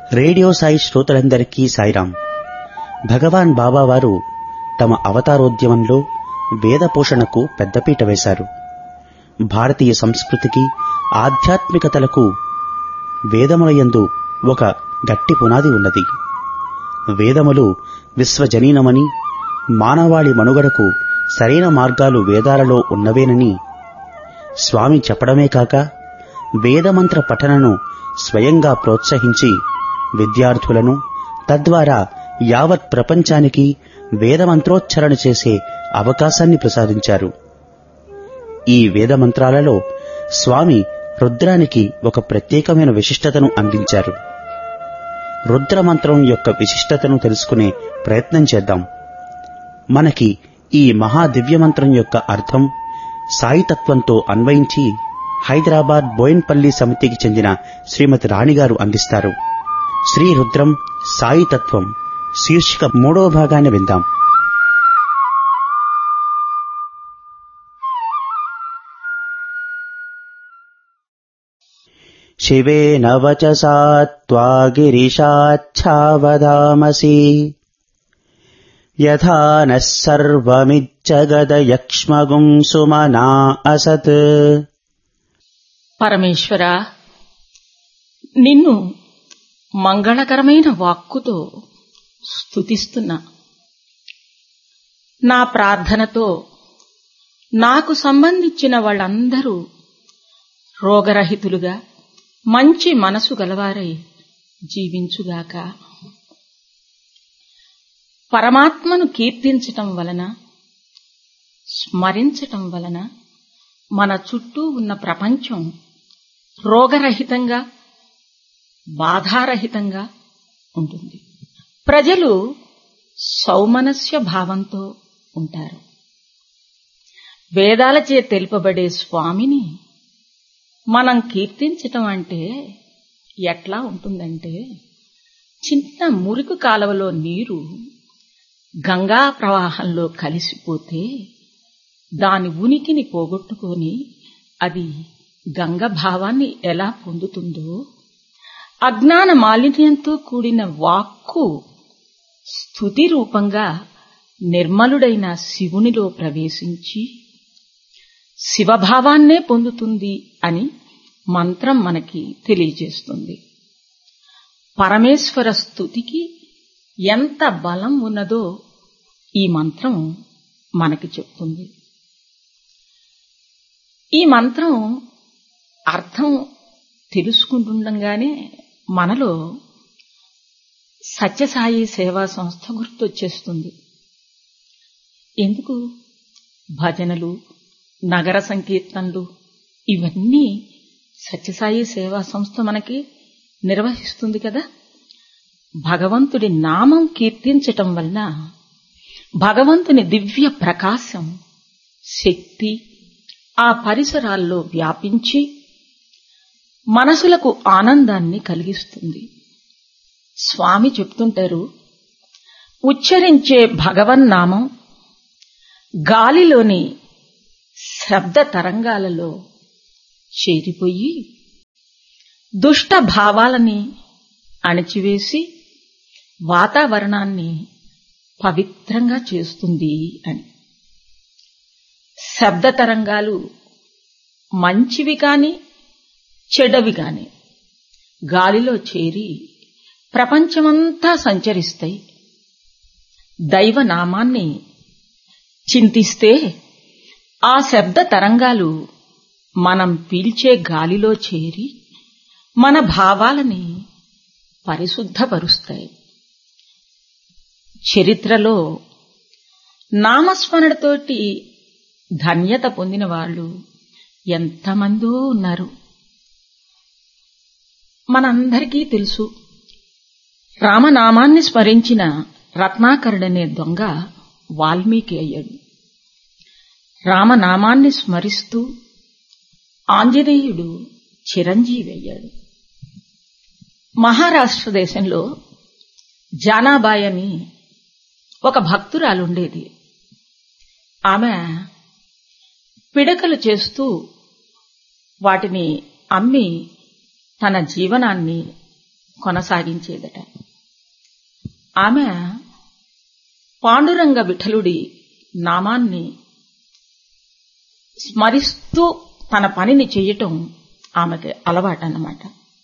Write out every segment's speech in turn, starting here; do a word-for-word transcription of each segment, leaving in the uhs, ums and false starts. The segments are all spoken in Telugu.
రేడియో సాయి శ్రోతలందరికీ సాయిరాం. భగవాన్ బాబావారు తమ అవతారోద్యమంలో వేద పోషణకు పెద్దపీట వేశారు. భారతీయ సంస్కృతికి ఆధ్యాత్మికతలకు వేదములయందు ఒక గట్టి పునాది ఉన్నది. వేదములు విశ్వజనీనమని, మానవాళి మనుగడకు సరైన మార్గాలు వేదాలలో ఉన్నవేనని స్వామి చెప్పడమే కాక వేదమంత్ర పఠనను స్వయంగా ప్రోత్సహించి విద్యార్థులను, తద్వారా యావత్ ప్రపంచానికి వేదమంత్రోచ్చరణ చేసే అవకాశాన్ని ప్రసాదించారు. ఈ వేదమంత్రాలలో స్వామి రుద్రానికి ఒక ప్రత్యేకమైన విశిష్టతను అందించారు. రుద్రమంత్రం యొక్క విశిష్టతను తెలుసుకునే ప్రయత్నం చేద్దాం. మనకి ఈ మహాదివ్యమంత్రం యొక్క అర్థం సాయితత్వంతో అన్వయించి హైదరాబాద్ బోయిన్పల్లి సమితికి చెందిన శ్రీమతి రాణిగారు అందిస్తారు. శ్రీ రుద్రం సాయితత్వం శీర్షిక మూడో భాగాన్ని విందాం. శివేన వచసా త్వా గిరిశాచ్ఛావదామసి యథా నః సర్వమిజ్జగదయక్ష్మగుం సుమనా అసత్. పరమేశ్వరా, నిన్ను మంగళకరమైన వాక్కుతో స్తుతిస్తున్నా. నా ప్రార్థనతో నాకు సంబంధించిన వాళ్ళందరూ రోగరహితులుగా మంచి మనసు గలవారై జీవించుగాక. పరమాత్మను కీర్తించటం వలన, స్మరించటం వలన మన చుట్టూ ఉన్న ప్రపంచం రోగరహితంగా, బాధారహితంగా ఉంటుంది. ప్రజలు సౌమనస్య భావంతో ఉంటారు. వేదాలచే తెలుపబడే స్వామిని మనం కీర్తించటం అంటే ఎట్లా ఉంటుందంటే, చిన్న మురికి కాలువలో నీరు గంగా ప్రవాహంలో కలిసిపోతే దాని ఉనికిని పోగొట్టుకొని అది గంగ భావాన్ని ఎలా పొందుతుందో, అజ్ఞాన మాలిన్యంతో కూడిన వాక్కు స్తుతి రూపంగా నిర్మలుడైన శివునిలో ప్రవేశించి శివభావాన్నే పొందుతుంది అని మంత్రం మనకి తెలియజేస్తుంది. పరమేశ్వర స్తుతికి ఎంత బలం ఉన్నదో ఈ మంత్రం మనకి చెప్తుంది. ఈ మంత్రం అర్థం తెలుసుకుంటుండగానే మనలో సత్యసాయి సేవా సంస్థ గుర్తొచ్చేస్తుంది. ఎందుకు? భజనలు, నగర సంకీర్తనలు ఇవన్నీ సత్యసాయి సేవా సంస్థ మనకి నిర్వహిస్తుంది కదా. భగవంతుడి నామం కీర్తించటం వలన భగవంతుని దివ్య ప్రకాశం, శక్తి ఆ పరిసరాల్లో వ్యాపించి మనసులకు ఆనందాన్ని కలిగిస్తుంది. స్వామి చెప్తుంటారు, ఉచ్చరించే భగవన్నామం గాలిలోని శబ్ద తరంగాలలో చేరిపోయి దుష్ట భావాలని అణిచివేసి వాతావరణాన్ని పవిత్రంగా చేస్తుంది అని. శబ్ద తరంగాలు మంచివి కాని చెడ్డవి కాని గాలిలో చేరి ప్రపంచమంతా సంచరిస్తాయి. దైవనామాన్ని చింతిస్తే ఆ శబ్ద తరంగాలు మనం పీల్చే గాలిలో చేరి మన భావాలని పరిశుద్ధపరుస్తాయి. చరిత్రలో నామస్మరణతోటి ధన్యత పొందిన వాళ్ళు ఎంతమందో ఉన్నారు. మనందరికీ తెలుసు, రామనామాన్ని స్మరించిన రత్నాకరుడనే దొంగ వాల్మీకి అయ్యాడు. రామనామాన్ని స్మరిస్తూ ఆంజనేయుడు చిరంజీవి అయ్యాడు. మహారాష్ట్ర దేశంలో జానాబాయి అని ఒక భక్తురాలుండేది. ఆమె పిడకలు చేస్తూ వాటిని అమ్మి తన జీవనాన్ని కొనసాగించేదట. ఆమె పాండురంగ విఠలుడి నామాన్ని స్మరిస్తూ తన పనిని చేయటం ఆమెకి అలవాటన్నమాట.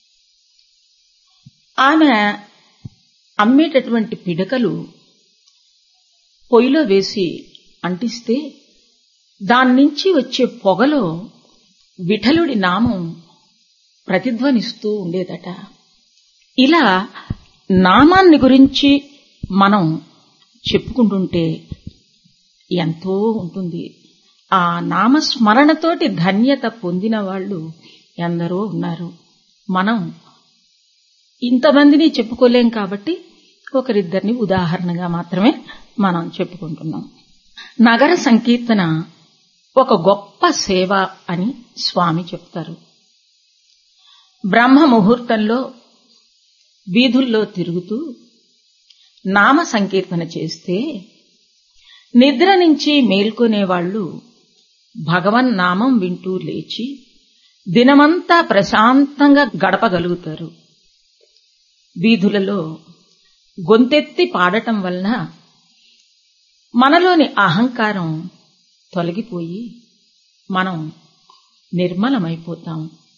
ఆమె అమ్మేటటువంటి పిడకలు పొయ్యిలో వేసి అంటిస్తే దాని నుంచి వచ్చే పొగలో విఠలుడి నామం ప్రతిధ్వనిస్తూ ఉండేదట. ఇలా నామాన్ని గురించి మనం చెప్పుకుంటుంటే ఎంతో ఉంటుంది. ఆ నామస్మరణతోటి ధన్యత పొందిన వాళ్ళు ఎందరో ఉన్నారు. మనం ఇంతమందిని చెప్పుకోలేం కాబట్టి ఒకరిద్దరిని ఉదాహరణగా మాత్రమే మనం చెప్పుకుంటున్నాం. నగర సంకీర్తన ఒక గొప్ప సేవ అని స్వామి చెప్తారు. బ్రహ్మ ముహూర్తంలో వీధుల్లో తిరుగుతూ నామ సంకీర్తన చేస్తే నిద్ర నుంచి మేల్కొనేవాళ్లు భగవన్నామం వింటూ లేచి దినమంతా ప్రశాంతంగా గడపగలుగుతారు. వీధులలో గొంతెత్తి పాడటం వలన మనలోని అహంకారం తొలగిపోయి మనం నిర్మలమైపోతాం.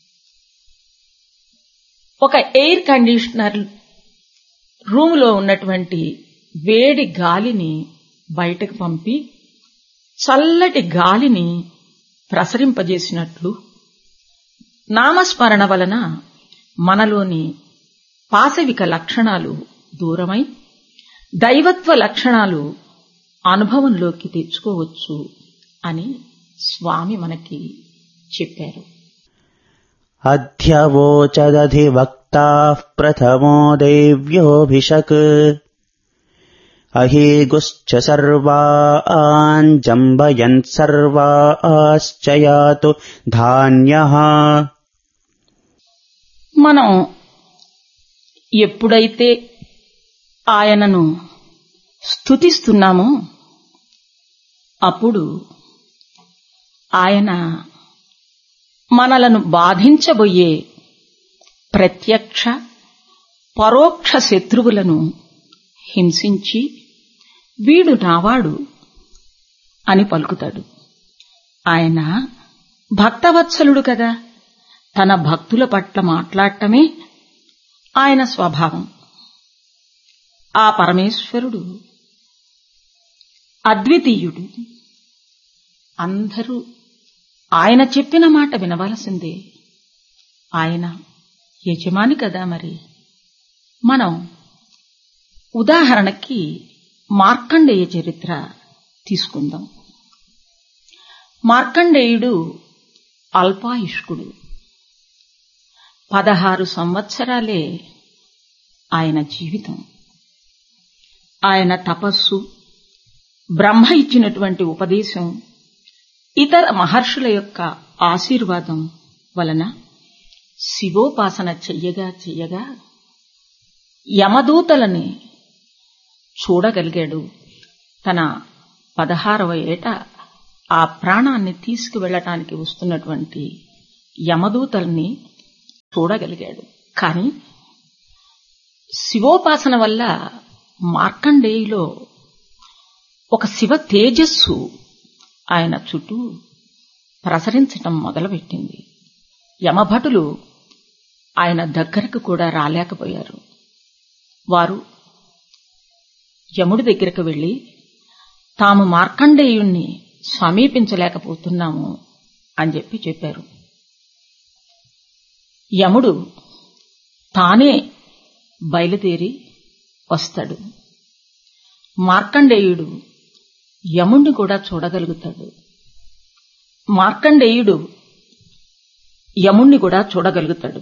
ఒక ఎయిర్ కండిషనర్ రూములో ఉన్నటువంటి వేడి గాలిని బయటకు పంపి చల్లటి గాలిని ప్రసరింపజేసినట్లు నామస్మరణ వలన మనలోని పాశవిక లక్షణాలు దూరమై దైవత్వ లక్షణాలు అనుభవంలోకి తెచ్చుకోవచ్చు అని స్వామి మనకి చెప్పారు. అధ్యవోచదధివక్తాః ప్రథమో దేవ్యోభిషక్ అహేగుశ్చ సర్వాన్ జంబయన్ సర్వాశ్చ యాతు ధాన్యః. మనం ఎప్పుడైతే ఆయనను స్తుతిస్తున్నామో అప్పుడు ఆయన మనలను బాధించబోయే ప్రత్యక్ష పరోక్ష శత్రువులను హింసించి వీడు నావాడు అని పలుకుతాడు. ఆయన భక్తవత్సలుడు కదా, తన భక్తుల పట్ల మాట్లాడటమే ఆయన స్వభావం. ఆ పరమేశ్వరుడు అద్వితీయుడు. అందరూ ఆయన చెప్పిన మాట వినవలసిందే. ఆయన యజమాని కదా. మరి మనం ఉదాహరణకి మార్కండేయ చరిత్ర తీసుకుందాం. మార్కండేయుడు అల్పాయుష్కుడు. పదహారు సంవత్సరాలే ఆయన జీవితం. ఆయన తపస్సు, బ్రహ్మ ఇచ్చినటువంటి ఉపదేశం, ఇతర మహర్షుల యొక్క ఆశీర్వాదం వలన శివోపాసన చెయ్యగా చెయ్యగా యమదూతలని చూడగలిగాడు. తన పదహారవ ఏట ఆ ప్రాణాన్ని తీసుకువెళ్లటానికి వస్తున్నటువంటి యమదూతల్ని చూడగలిగాడు. కాని శివోపాసన వల్ల మార్కండేయులో ఒక శివ తేజస్సు ఆయన చుట్టూ ప్రసరించటం మొదలుపెట్టింది. యమభటులు ఆయన దగ్గరకు కూడా రాలేకపోయారు. వారు యముడి దగ్గరకు వెళ్లి తాము మార్కండేయుణ్ణి సమీపించలేకపోతున్నాము అని చెప్పి చెప్పారు. యముడు తానే బయలుదేరి వస్తాడు. మార్కండేయుడు యముణ్ణి కూడా చూడగలుగుతాడు. మార్కండేయుడు యముణ్ణి కూడా చూడగలుగుతాడు.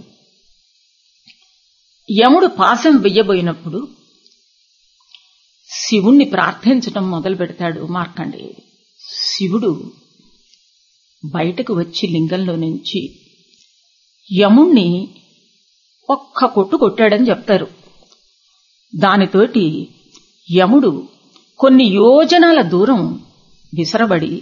యముడు పాశం వెయ్యబోయినప్పుడు శివుణ్ణి ప్రార్థించటం మొదలు పెడతాడు మార్కండేయుడు. శివుడు బయటకు వచ్చి లింగంలో నుంచి యముణ్ణి ఒక్క కొట్టు కొట్టాడని చెప్తారు. దానితోటి యముడు కొన్ని యోజనాల దూరం విసరబడి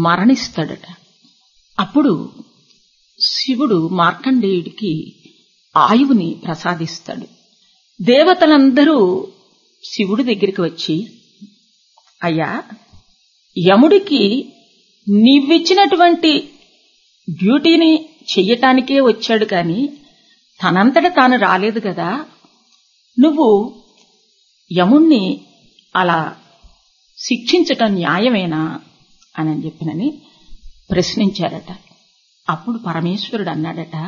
మరణిస్తాడట. అప్పుడు శివుడు మార్కండేయుడికి ఆయువుని ప్రసాదిస్తాడు. దేవతలందరూ శివుడి దగ్గరికి వచ్చి, అయ్యా, యముడికి నీవిచ్చినటువంటి డ్యూటీని చెయ్యటానికే వచ్చాడు కాని తనంతట తాను రాలేదు కదా, నువ్వు యముణ్ణి అలా శిక్షించటం న్యాయమేనా అని చెప్పినని ప్రశ్నించారట. అప్పుడు పరమేశ్వరుడు అన్నాడట,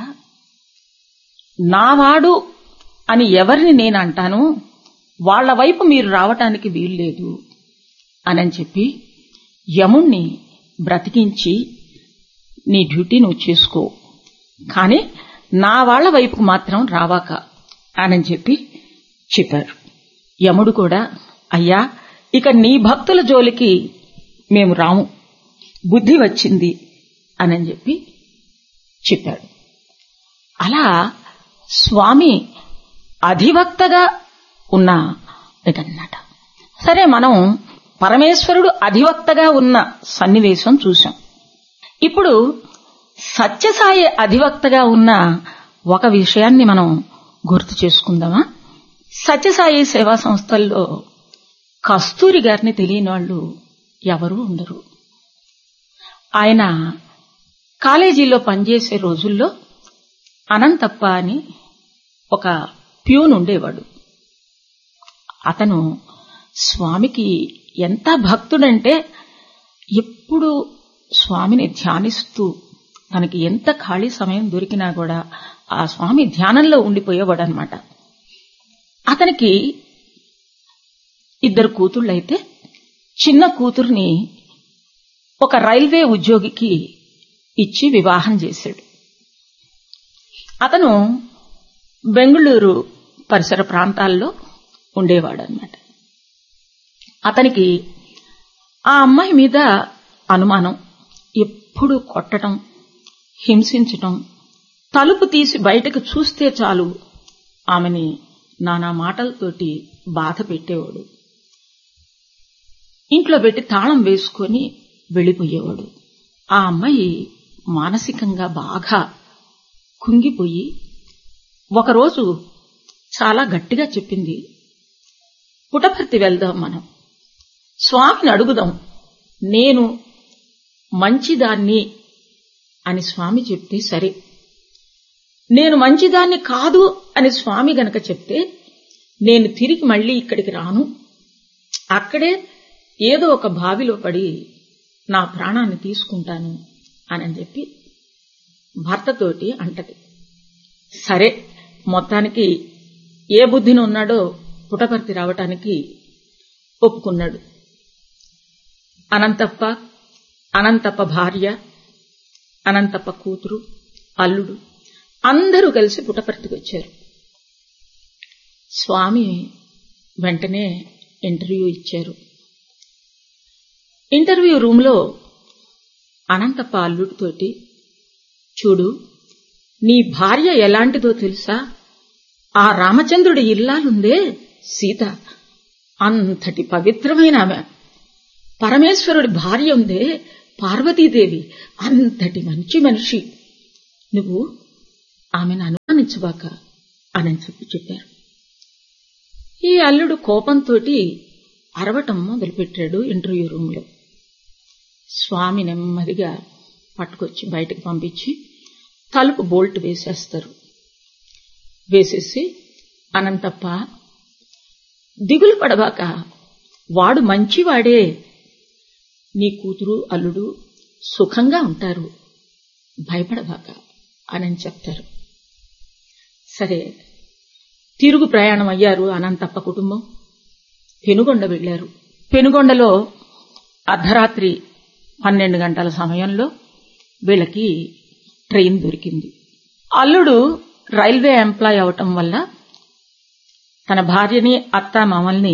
నావాడు అని ఎవరిని నేను అంటాను, వాళ్ల వైపు మీరు రావటానికి వీల్లేదు అని చెప్పి యముణ్ణి బ్రతికించి నీ డ్యూటీ నువ్వు చేసుకో, కాని నా వాళ్ల వైపుకు మాత్రం రావాక అని చెప్పి చెప్పారు. యముడు కూడా, అయ్యా, ఇక నీ భక్తుల జోలికి మేము రాము, బుద్ధి వచ్చింది అని చెప్పి చెప్పాడు. అలా స్వామి అధివక్తగా ఉన్న ఇదన్నమాట. సరే, మనం పరమేశ్వరుడు అధివక్తగా ఉన్న సన్నివేశం చూశాం. ఇప్పుడు సత్యసాయి అధివక్తగా ఉన్న ఒక విషయాన్ని మనం గుర్తు చేసుకుందామా? సత్యసాయి సేవా సంస్థల్లో కస్తూరి గారిని తెలియని వాళ్ళు ఎవరూ ఉండరు. ఆయన కాలేజీలో పనిచేసే రోజుల్లో అనంతప్ప అని ఒక ప్యూన్ ఉండేవాడు. అతను స్వామికి ఎంత భక్తుడంటే ఎప్పుడు స్వామిని ధ్యానిస్తూ తనకి ఎంత ఖాళీ సమయం దొరికినా కూడా ఆ స్వామి ధ్యానంలో ఉండిపోయేవాడు అనమాట. అతనికి ఇద్దరు కూతుళ్ళైతే చిన్న కూతుర్ని ఒక రైల్వే ఉద్యోగికి ఇచ్చి వివాహం చేశాడు. అతను బెంగుళూరు పరిసర ప్రాంతాల్లో ఉండేవాడనమాట. అతనికి ఆ అమ్మాయి మీద అనుమానం, ఎప్పుడూ కొట్టడం, హింసించటం, తలుపు తీసి బయటకు చూస్తే చాలు ఆమెని నానా మాటలతోటి బాధ పెట్టేవాడు. ఇంట్లో పెట్టి తాళం వేసుకొని వెళ్లిపోయేవాడు. ఆ అమ్మాయి మానసికంగా బాగా కుంగిపోయి ఒకరోజు చాలా గట్టిగా చెప్పింది, పుటపర్తి వెళ్దాం, మనం స్వామిని అడుగుదాం, నేను మంచిదాన్ని అని స్వామి చెప్తే సరే, నేను మంచిదాన్ని కాదు అని స్వామి గనక చెప్తే నేను తిరిగి మళ్లీ ఇక్కడికి రాను, అక్కడే ఏదో ఒక బావిలో పడి నా ప్రాణాన్ని తీసుకుంటాను అని చెప్పి భర్తతోటి అంటది. సరే, మొత్తానికి ఏ బుద్ధిని ఉన్నాడో పుటపర్తి రావటానికి ఒప్పుకున్నాడు. అనంతప్ప, అనంతప్ప భార్య, అనంతప్ప కూతురు, అల్లుడు అందరూ కలిసి పుటపర్తికి వచ్చారు. స్వామి వెంటనే ఇంటర్వ్యూ ఇచ్చారు. ఇంటర్వ్యూ రూంలో అనంతప్ప అల్లుడితోటి, చూడు, నీ భార్య ఎలాంటిదో తెలుసా? ఆ రామచంద్రుడి ఇల్లాలుందే సీత, అంతటి పవిత్రమైన ఆమె. పరమేశ్వరుడి భార్య ఉందే పార్వతీదేవి, అంతటి మంచి మనిషి. నువ్వు ఆమెను అనుమానించబాక అని చెప్పి చెప్పారు. ఈ అల్లుడు కోపంతోటి అరవటం మొదలుపెట్టాడు ఇంటర్వ్యూ రూంలో. స్వామి నెమ్మదిగా పట్టుకొచ్చి బయటకు పంపించి తలుపు బోల్ట్ వేసేస్తారు. వేసేసి, అనంతప్ప, దిగులు పడబాక, వాడు మంచివాడే, నీ కూతురు అల్లుడు సుఖంగా ఉంటారు, భయపడబాక అని చెప్తారు. సరే, తిరుగు ప్రయాణం అయ్యారు అనంతప్ప కుటుంబం. పెనుగొండ వెళ్లారు. పెనుగొండలో అర్ధరాత్రి పన్నెండు గంటల సమయంలో వీళ్ళకి ట్రైన్ దొరికింది. అల్లుడు రైల్వే ఎంప్లాయ్ అవటం వల్ల తన భార్యని, అత్త మామల్ని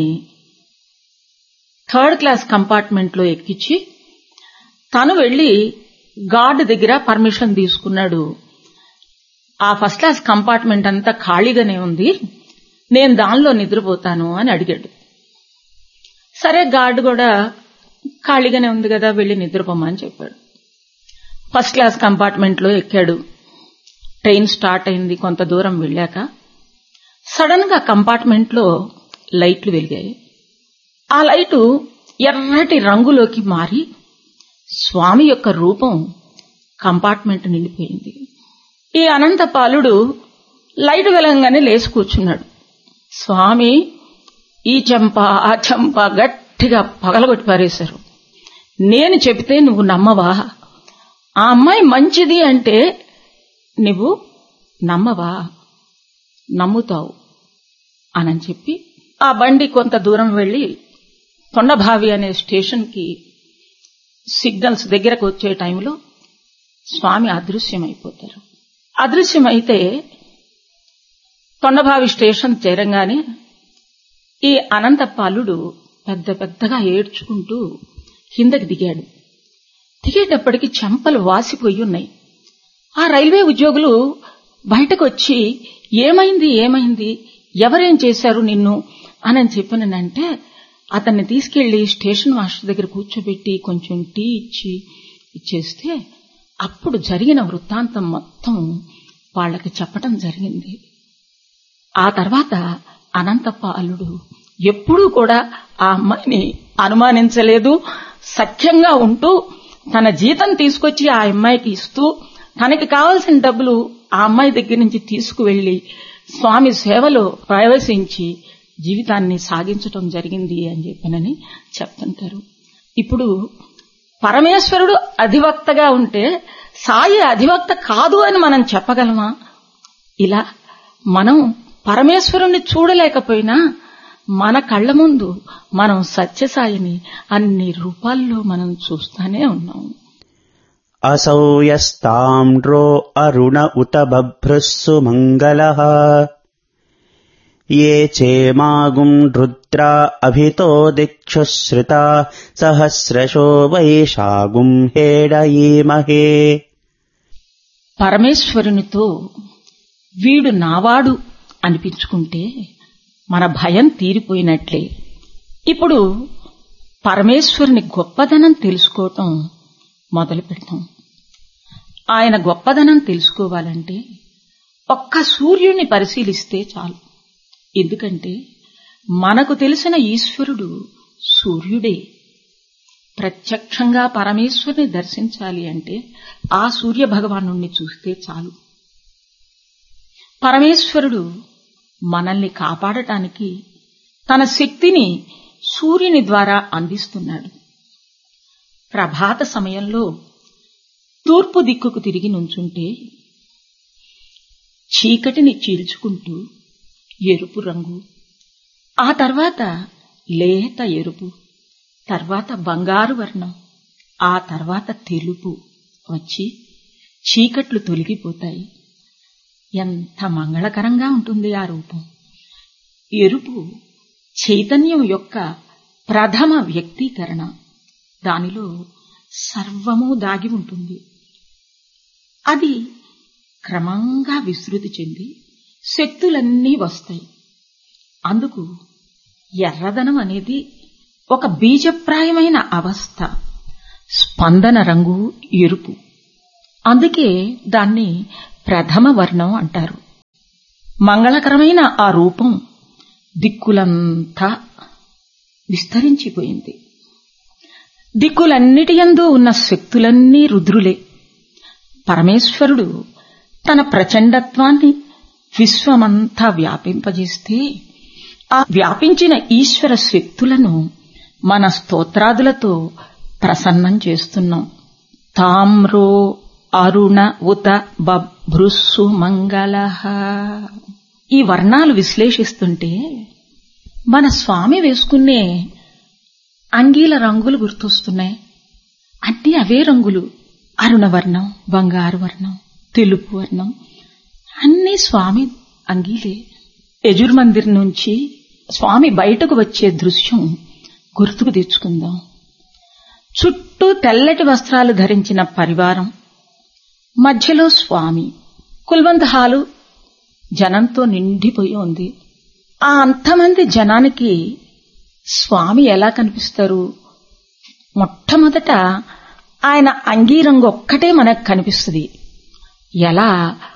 థర్డ్ క్లాస్ కంపార్ట్మెంట్ లో ఎక్కించి తను వెళ్లి గార్డ్ దగ్గర పర్మిషన్ తీసుకున్నాడు. ఆ ఫస్ట్ క్లాస్ కంపార్ట్మెంట్ అంతా ఖాళీగానే ఉంది, నేను దానిలో నిద్రపోతాను అని అడిగాడు. సరే, గార్డు కూడా ఖాళీగానే ఉంది కదా, వెళ్లి నిద్రపోమని చెప్పాడు. ఫస్ట్ క్లాస్ కంపార్ట్మెంట్ లో ఎక్కాడు. ట్రైన్ స్టార్ట్ అయింది. కొంత దూరం వెళ్ళాక సడన్ గా కంపార్ట్మెంట్ లో లైట్లు వెలిగాయి. ఆ లైటు ఎర్రటి రంగులోకి మారి స్వామి యొక్క రూపం కంపార్ట్మెంట్ నిండిపోయింది. ఈ అనంతపాలుడు లైట్ వెలగంగానే లేచి కూర్చున్నాడు. స్వామి ఈ చెంప ఆ చెంప గట్టిగా పగలగొట్టి పారేశారు. నేను చెబితే నువ్వు నమ్మవా? ఆ అమ్మాయి మంచిది అంటే నువ్వు నమ్మవా? నమ్ముతావు అని చెప్పి ఆ బండి కొంత దూరం వెళ్లి కొండభావి అనే స్టేషన్ కి సిగ్నల్స్ దగ్గరకు వచ్చే టైంలో స్వామి అదృశ్యమైపోతారు. అదృశ్యమైతే కొండభావి స్టేషన్ చేరంగానే ఈ అనంతపాలుడు పెద్ద పెద్దగా ఏడ్చుకుంటూ కిందకి దిగాడు. దిగేటప్పటికి చెంపలు వాసిపోయి ఉన్నాయి. ఆ రైల్వే ఉద్యోగులు బయటకు వచ్చి ఏమైంది ఏమైంది ఎవరేం చేశారు నిన్ను అని చెప్పినంటే అతన్ని తీసుకెళ్లి స్టేషన్ మాస్టర్ దగ్గర కూర్చోబెట్టి కొంచెం టీ ఇచ్చి ఇచ్చేస్తే అప్పుడు జరిగిన వృత్తాంతం మొత్తం వాళ్ళకి చెప్పటం జరిగింది. ఆ తర్వాత అనంతపాలుడు ఎప్పుడూ కూడా ఆ అమ్మాయిని అనుమానించలేదు. సఖ్యంగా ఉంటూ తన జీతం తీసుకొచ్చి ఆ అమ్మాయికి ఇస్తూ తనకి కావాల్సిన డబ్బులు ఆ అమ్మాయి దగ్గర నుంచి తీసుకువెళ్లి స్వామి సేవలో ప్రవేశించి జీవితాన్ని సాగించటం జరిగింది అని చెప్పనని చెప్తుంటారు. ఇప్పుడు పరమేశ్వరుడు అధివక్తగా ఉంటే సాయి అధివక్త కాదు అని మనం చెప్పగలమా? ఇలా మనం పరమేశ్వరుణ్ణి చూడలేకపోయినా మన కళ్ల ముందు మనం సత్యసాయిని అన్ని రూపాల్లో మనం చూస్తానే ఉన్నాం. అసౌ యస్తామ్రో అరుణ ఉత బభ్రుస్సు మంగళః ఏ చేమాగుం రుద్రా అభితో దిక్షుశ్రుతా సహస్రశో వైశాగుం హేడయీమహే. పరమేశ్వరునితో వీడు నావాడు అనిపించుకుంటే మన భయం తీరిపోయినట్లే. ఇప్పుడు పరమేశ్వరుని గొప్పదనం తెలుసుకోవటం మొదలు పెడతాం. ఆయన గొప్పదనం తెలుసుకోవాలంటే ఒక్క సూర్యుడిని పరిశీలిస్తే చాలు. ఎందుకంటే మనకు తెలిసిన ఈశ్వరుడు సూర్యుడే. ప్రత్యక్షంగా పరమేశ్వరుని దర్శించాలి అంటే ఆ సూర్య భగవానుణ్ణి చూస్తే చాలు. పరమేశ్వరుడు మనల్ని కాపాడటానికి తన శక్తిని సూర్యుని ద్వారా అందిస్తున్నాడు. ప్రభాత సమయంలో తూర్పు దిక్కుకు తిరిగి నుంచుంటే చీకటిని చీల్చుకుంటూ ఎరుపు రంగు, ఆ తర్వాత లేత ఎరుపు, తర్వాత బంగారు వర్ణం, ఆ తర్వాత తెలుపు వచ్చి చీకట్లు తొలగిపోతాయి. ఎంత మంగళకరంగా ఉంటుంది ఆ రూపం. ఎరుపు చైతన్యం యొక్క ప్రథమ వ్యక్తీకరణ. దానిలో సర్వము దాగి ఉంటుంది. అది క్రమంగా విస్తృతి చెంది శక్తులన్నీ వస్తాయి. అందుకు ఎర్రదనం అనేది ఒక బీజప్రాయమైన అవస్థ. స్పందన రంగు ఎరుపు. అందుకే దాన్ని ప్రథమ వర్ణం అంటారు. మంగళకరమైన ఆ రూపం దిక్కులంతా విస్తరించిపోయింది. దిక్కులన్నిటియందు ఉన్న శక్తులన్నీ రుద్రులే. పరమేశ్వరుడు తన ప్రచండత్వాన్ని విశ్వమంతా వ్యాపింపజేస్తే ఆ వ్యాపించిన ఈశ్వర శక్తులను మన స్తోత్రాదులతో ప్రసన్నం చేస్తున్నాం. తామ్రో అరుణ ఉత బభ్రుస్సు మంగళః. ఈ వర్ణాలు విశ్లేషిస్తుంటే మన స్వామి వేసుకునే అంగీల రంగులు గుర్తొస్తున్నాయి. అన్నీ అవే రంగులు. అరుణవర్ణం, బంగారు వర్ణం, తెలుపు వర్ణం, అన్నీ స్వామి అంగీలే. యజుర్మందిర్ నుంచి స్వామి బయటకు వచ్చే దృశ్యం గుర్తుకు తెచ్చుకుందాం. చుట్టూ తెల్లటి వస్త్రాలు ధరించిన పరివారం, మధ్యలో స్వామి. కుల్వంత్ హాలు జనంతో నిండిపోయి ఉంది. ఆ అంతమంది జనానికి స్వామి ఎలా కనిపిస్తారు? మొట్టమొదట ఆయన అంగీరంగు ఒక్కటే మనకు కనిపిస్తుంది. ఎలా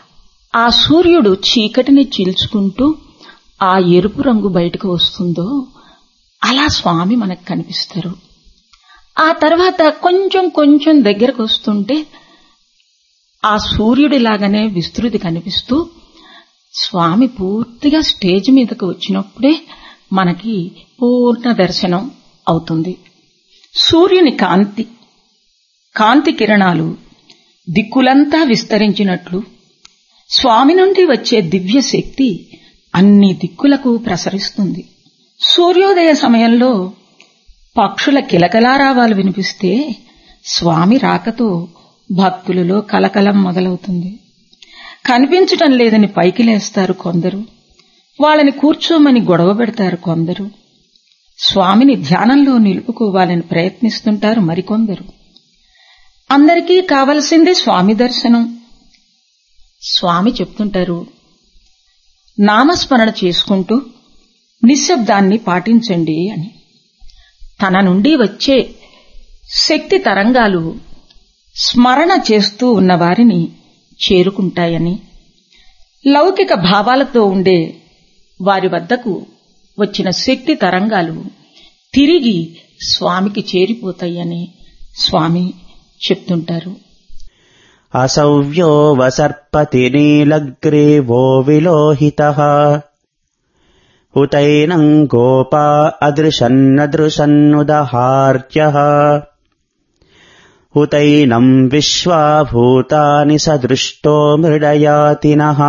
ఆ సూర్యుడు చీకటిని చీల్చుకుంటూ ఆ ఎరుపు రంగు బయటకు వస్తుందో అలా స్వామి మనకు కనిపిస్తారు. ఆ తర్వాత కొంచెం కొంచెం దగ్గరకు వస్తుంటే ఆ సూర్యుడిలాగానే విస్తృతి కనిపిస్తూ స్వామి పూర్తిగా స్టేజ్ మీదకు వచ్చినప్పుడే మనకి పూర్ణ దర్శనం అవుతుంది. సూర్యుని కాంతి కాంతి కిరణాలు దిక్కులంతా విస్తరించినట్లు స్వామి నుండి వచ్చే దివ్య శక్తి అన్ని దిక్కులకు ప్రసరిస్తుంది. సూర్యోదయ సమయంలో పక్షుల కిలకలారావాలు వినిపిస్తే స్వామి రాకతో భక్తులలో కలకలం మొదలవుతుంది. కనిపించటం లేదని పైకి లేస్తారు కొందరు, వాళ్ళని కూర్చోమని గొడవ పెడతారు కొందరు, స్వామిని ధ్యానంలో నిలుపుకోవాలని ప్రయత్నిస్తుంటారు మరికొందరు. అందరికీ కావలసింది స్వామి దర్శనం. స్వామి చెప్తుంటారు, నామస్మరణ చేసుకుంటూ నిశ్శబ్దాన్ని పాటించండి అని. తన నుండి వచ్చే శక్తి తరంగాలు స్మరణ చేస్తూ ఉన్నవారిని చేరుకుంటాయని, లౌకిక భావాలతో ఉండే వారి వద్దకు వచ్చిన శక్తి తరంగాలు తిరిగి స్వామికి చేరిపోతాయని స్వామి చెప్తుంటారు. అసౌవ్యో వసర్పతి నీలగ్రీవో విలోహితః హుతైనం గోపా అదృశన్నదృశన్నుదహార్యః హుతైనం విశ్వాభూతాని సదృష్టో మృడయాతినః.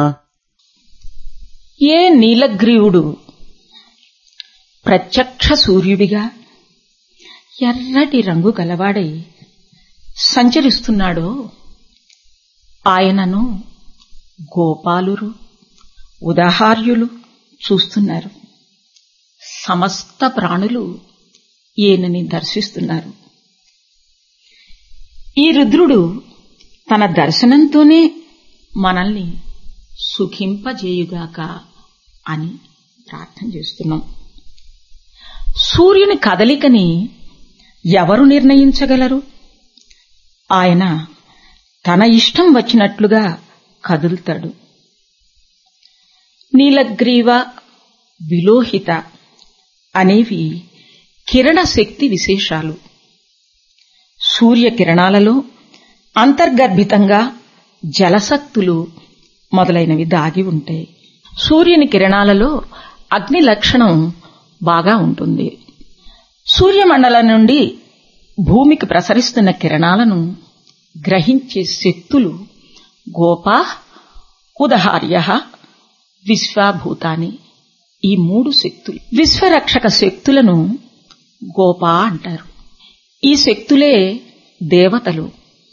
ఏ నీలగ్రీవుడు ప్రత్యక్ష సూర్యుడిగా ఎర్రటి రంగు గలవాడై సంచరిస్తున్నాడో ఆయనను గోపాలురు ఉదాహార్యులు చూస్తున్నారు. సమస్త ప్రాణులు ఈయనని దర్శిస్తున్నారు. ఈ రుద్రుడు తన దర్శనంతోనే మనల్ని సుఖింపజేయుగాక అని ప్రార్థన చేస్తున్నాం. సూర్యుని కదలికని ఎవరు నిర్ణయించగలరు? ఆయన తన ఇష్టం వచ్చినట్లుగా కదులుతాడు. నీలగ్రీవ విలోహిత అనేవి కిరణ శక్తి విశేషాలు. సూర్యకిరణాలలో అంతర్గర్భితంగా జలశక్తులు మొదలైనవి దాగి ఉంటాయి. సూర్యుని కిరణాలలో అగ్ని లక్షణం బాగా ఉంటుంది. సూర్యమండలం నుండి భూమికి ప్రసరిస్తున్న కిరణాలను గ్రహించే శక్తులు గోపా ఉదహార్య విశ్వభూతాని. ఈ మూడు శక్తులు విశ్వరక్షక శక్తులను గోపా అంటారు. ఈ శక్తులే దేవతలు.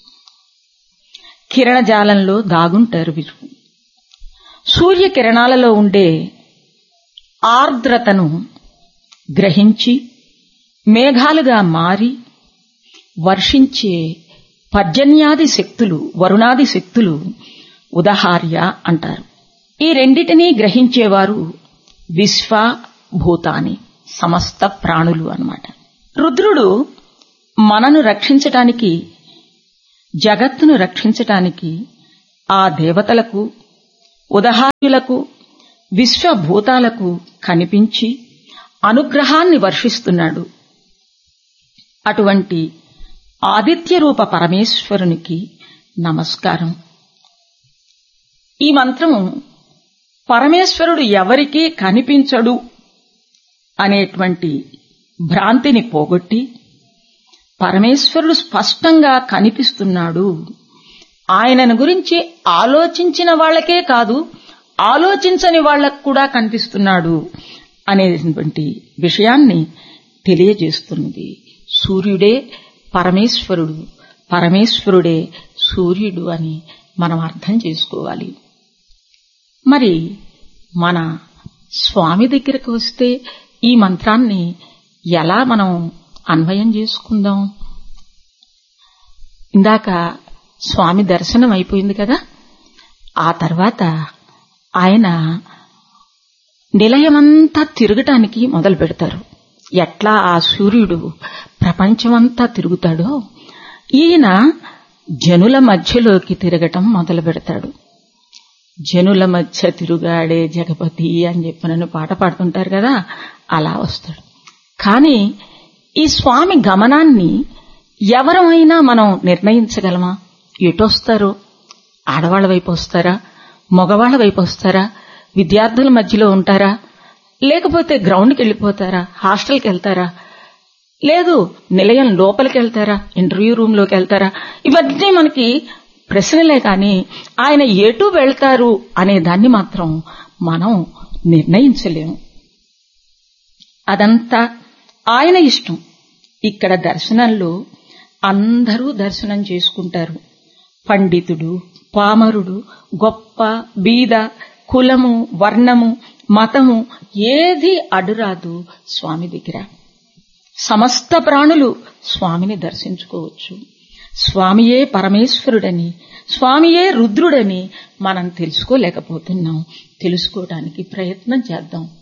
కిరణజాలంలో దాగుంటారు వీరు. సూర్యకిరణాలలో ఉండే ఆర్ద్రతను గ్రహించి మేఘాలుగా మారి వర్షించే పర్జన్యాది శక్తులు వరుణాది శక్తులు ఉదహార్య అంటారు. ఈ రెండిటినీ గ్రహించేవారు విశ్వభూతాని, సమస్త ప్రాణులు అన్నమాట. రుద్రుడు మనను రక్షించటానికి, జగత్తును రక్షించటానికి ఆ దేవతలకు, ఉదహార్యులకు, విశ్వభూతాలకు కనిపించి అనుగ్రహాన్ని వర్షిస్తున్నాడు. అటువంటి ఆదిత్య రూప పరమేశ్వరునికి నమస్కారం. ఈ మంత్రం పరమేశ్వరుడు ఎవరికీ కనిపించడు అనేటువంటి భ్రాంతిని పోగొట్టి పరమేశ్వరుడు స్పష్టంగా కనిపిస్తున్నాడు, ఆయనను గురించి ఆలోచించిన వాళ్లకే కాదు ఆలోచించని వాళ్లకు కూడా కనిపిస్తున్నాడు అనేటువంటి విషయాన్ని తెలియజేస్తున్నది. సూర్యుడే పరమేశ్వరుడు, పరమేశ్వరుడే సూర్యుడు అని మనం అర్థం చేసుకోవాలి. మరి మన స్వామి దగ్గరకు వస్తే ఈ మంత్రాన్ని ఎలా మనం అన్వయం చేసుకుందాం? ఇందాక స్వామి దర్శనం అయిపోయింది కదా, ఆ తర్వాత ఆయన నిలయమంతా తిరగటానికి మొదలు పెడతారు. ఎట్లా ఆ సూర్యుడు ప్రపంచమంతా తిరుగుతాడో ఈయన జనుల మధ్యలోకి తిరగటం మొదలు పెడతాడు. జనుల మధ్య తిరుగాడే జగపతి అని చెప్పి నన్ను పాట పాడుతుంటారు కదా, అలా వస్తాడు. కానీ ఈ స్వామి గమనాన్ని ఎవరమైనా మనం నిర్ణయించగలమా? ఎటొస్తారో? ఆడవాళ్ల వైపు వస్తారా, మగవాళ్ల వైపు వస్తారా, విద్యార్థుల మధ్యలో ఉంటారా, లేకపోతే గ్రౌండ్కి వెళ్ళిపోతారా, హాస్టల్కి వెళ్తారా, లేదు నిలయం లోపలికి వెళ్తారా, ఇంటర్వ్యూ రూమ్ లోకి వెళ్తారా? ఇవన్నీ మనకి ప్రశ్నలే. కానీ ఆయన ఎటు వెళ్తారు అనే దాన్ని మాత్రం మనం నిర్ణయించలేము. అదంతా ఆయన ఇష్టం. ఇక్కడ దర్శనంలో అందరూ దర్శనం చేసుకుంటారు. పండితుడు, పామరుడు, గొప్ప బీద, కులము, వర్ణము, మతము ఏది అడ్డురాదు స్వామి దగ్గర. సమస్త ప్రాణులు స్వామిని దర్శించుకోవచ్చు. స్వామియే పరమేశ్వరుడని, స్వామియే రుద్రుడని మనం తెలుసుకోలేకపోతున్నాం. తెలుసుకోవడానికి ప్రయత్నం చేద్దాం.